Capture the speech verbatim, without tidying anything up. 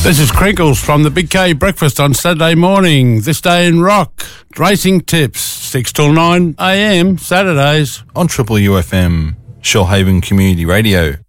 This is Crinkles from the Big K Breakfast on Saturday morning. This day in rock. Racing tips, six till nine a m Saturdays. On Triple U F M, Shoalhaven Community Radio.